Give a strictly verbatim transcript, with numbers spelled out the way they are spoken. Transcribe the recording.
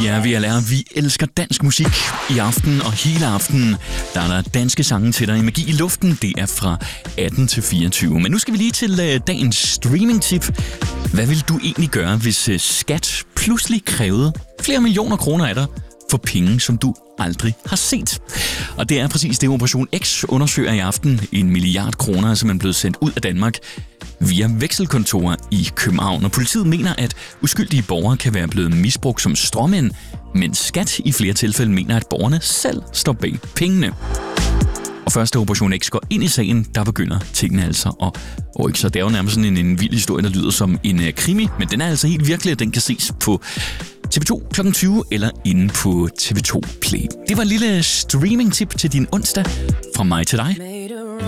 er ved at lære, vi elsker dansk musik i aften og hele aftenen. Der er der danske sange til dig i Magi i luften. Det er fra atten til fireogtyve. Men nu skal vi lige til uh, dagens streaming-tip. Hvad vil du egentlig gøre, hvis uh, skat pludselig krævede flere millioner kroner af dig for penge, som du aldrig har set? Og det er præcis det, Operation X undersøger i aften. En milliard kroner er simpelthen blevet sendt ud af Danmark via vekselkontorer i København. Og politiet mener, at uskyldige borgere kan være blevet misbrugt som stråmænd, men skat i flere tilfælde mener, at borgerne selv står bag pengene. Og først da Operation X går ind i sagen, der begynder tingene altså at og ikke så. Det er jo nærmest sådan en, en vild historie, der lyder som en uh, krimi, men den er altså helt virkelig, at den kan ses på T V to klokken tyve eller inde på T V to Play. Det var et lille streaming-tip til din onsdag fra mig til dig.